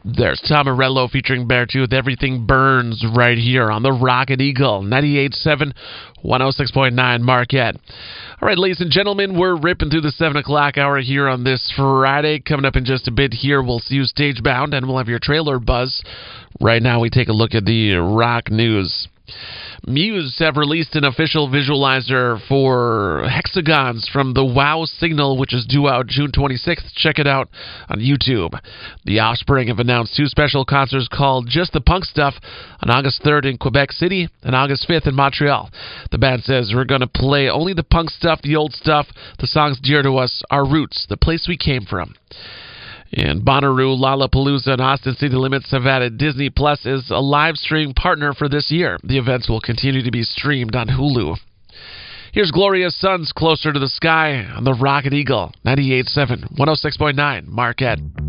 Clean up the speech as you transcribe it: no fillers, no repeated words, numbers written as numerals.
There's Tom Morello featuring Beartooth. Everything Burns right here on the Rocket Eagle, 98.7, 106.9 Marquette. All right, ladies and gentlemen, we're ripping through the 7 o'clock hour here on this Friday. Coming up in just a bit here, we'll see you Stagebound, and we'll have your trailer buzz. Right now, we take a look at the rock news. Muse have released an official visualizer for hexagons from the WoW Signal, which is due out June 26th. Check it out on YouTube. The Offspring have announced 2 special concerts called Just the Punk Stuff on August 3rd in Quebec City and August 5th in Montreal. The band says, we're going to play only the punk stuff, the old stuff, the songs dear to us, our roots, the place we came from. And Bonnaroo, Lollapalooza, and Austin City Limits have added Disney Plus as a live stream partner for this year. The events will continue to be streamed on Hulu. Here's Gloria Sun's Closer to the Sky on the Rocket Eagle, 98.7, 106.9 Marquette.